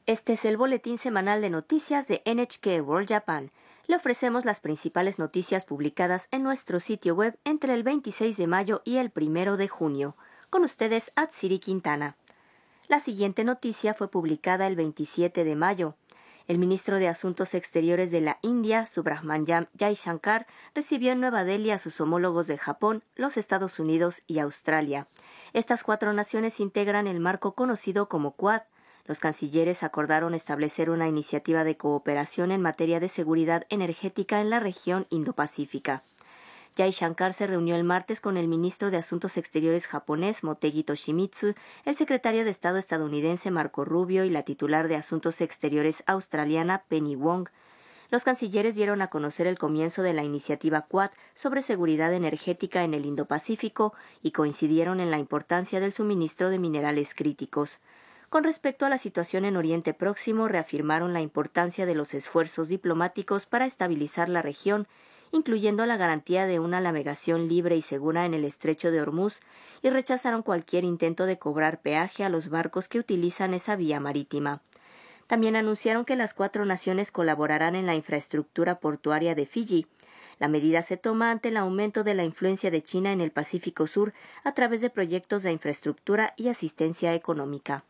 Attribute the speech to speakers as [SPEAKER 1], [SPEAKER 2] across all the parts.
[SPEAKER 1] Este es el boletín semanal de noticias de NHK World Japan. Le ofrecemos las principales noticias publicadas en nuestro sitio web entre el 26 de mayo y el 1 de junio. Con ustedes, Atsiri Quintana. La siguiente noticia fue publicada el 27 de mayo. El ministro de Asuntos Exteriores de la India, Subrahmanyam Jaishankar, recibió en Nueva Delhi a sus homólogos de Japón, los Estados Unidos y Australia. Estas 4 naciones integran el marco conocido como Quad. Los cancilleres acordaron establecer una iniciativa de cooperación en materia de seguridad energética en la región Indo-Pacífica. Jaishankar se reunió el martes con el ministro de Asuntos Exteriores japonés Motegi Toshimitsu, el secretario de Estado estadounidense Marco Rubio y la titular de Asuntos Exteriores australiana Penny Wong. Los cancilleres dieron a conocer el comienzo de la iniciativa Quad sobre seguridad energética en el Indo-Pacífico y coincidieron en la importancia del suministro de minerales críticos. Con respecto a la situación en Oriente Próximo, reafirmaron la importancia de los esfuerzos diplomáticos para estabilizar la región, incluyendo la garantía de una navegación libre y segura en el estrecho de Hormuz, y rechazaron cualquier intento de cobrar peaje a los barcos que utilizan esa vía marítima. También anunciaron que las 4 naciones colaborarán en la infraestructura portuaria de Fiji. La medida se toma ante el aumento de la influencia de China en el Pacífico Sur a través de proyectos de infraestructura y asistencia económica.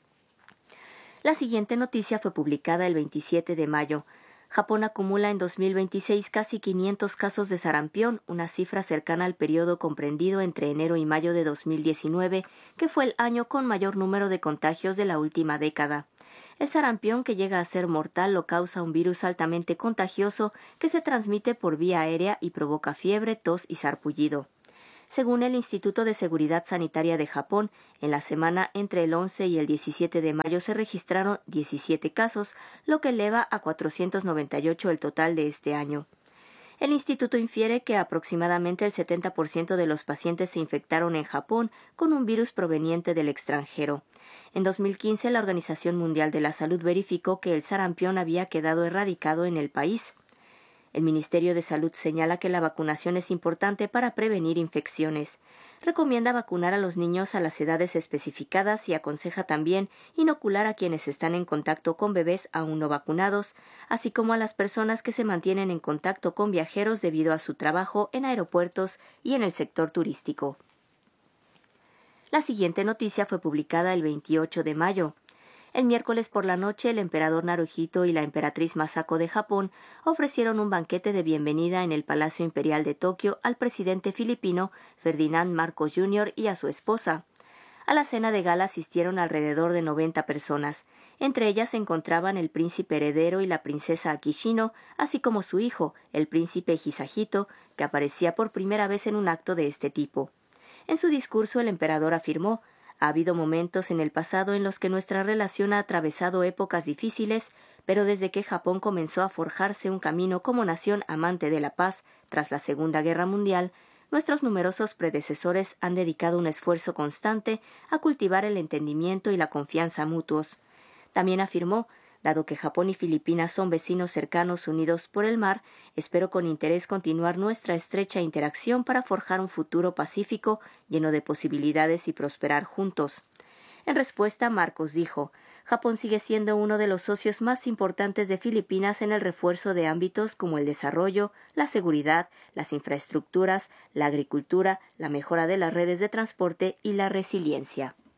[SPEAKER 1] La siguiente noticia fue publicada el 27 de mayo. Japón acumula en 2026 casi 500 casos de sarampión, una cifra cercana al periodo comprendido entre enero y mayo de 2019, que fue el año con mayor número de contagios de la última década. El sarampión, que llega a ser mortal, lo causa un virus altamente contagioso que se transmite por vía aérea y provoca fiebre, tos y sarpullido. Según el Instituto de Seguridad Sanitaria de Japón, en la semana entre el 11 y el 17 de mayo se registraron 17 casos, lo que eleva a 498 el total de este año. El instituto infiere que aproximadamente el 70% de los pacientes se infectaron en Japón con un virus proveniente del extranjero. En 2015, la Organización Mundial de la Salud verificó que el sarampión había quedado erradicado en el país. El Ministerio de Salud señala que la vacunación es importante para prevenir infecciones. Recomienda vacunar a los niños a las edades especificadas y aconseja también inocular a quienes están en contacto con bebés aún no vacunados, así como a las personas que se mantienen en contacto con viajeros debido a su trabajo en aeropuertos y en el sector turístico. La siguiente noticia fue publicada el 28 de mayo. El miércoles por la noche, el emperador Naruhito y la emperatriz Masako de Japón ofrecieron un banquete de bienvenida en el Palacio Imperial de Tokio al presidente filipino Ferdinand Marcos Jr. y a su esposa. A la cena de gala asistieron alrededor de 90 personas. Entre ellas se encontraban el príncipe heredero y la princesa Akishino, así como su hijo, el príncipe Hisahito, que aparecía por primera vez en un acto de este tipo. En su discurso, el emperador afirmó: «Ha habido momentos en el pasado en los que nuestra relación ha atravesado épocas difíciles, pero desde que Japón comenzó a forjarse un camino como nación amante de la paz tras la Segunda Guerra Mundial, nuestros numerosos predecesores han dedicado un esfuerzo constante a cultivar el entendimiento y la confianza mutuos». También afirmó: «Dado que Japón y Filipinas son vecinos cercanos unidos por el mar, espero con interés continuar nuestra estrecha interacción para forjar un futuro pacífico, lleno de posibilidades y prosperar juntos». En respuesta, Marcos dijo: «Japón sigue siendo uno de los socios más importantes de Filipinas en el refuerzo de ámbitos como el desarrollo, la seguridad, las infraestructuras, la agricultura, la mejora de las redes de transporte y la resiliencia».